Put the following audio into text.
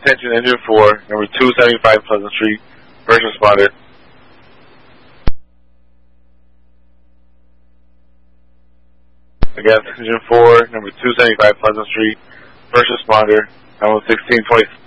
attention engine 4, number 275 Pleasant Street. First responder. Again, engine 4, number 275 Pleasant Street. First responder. 1620.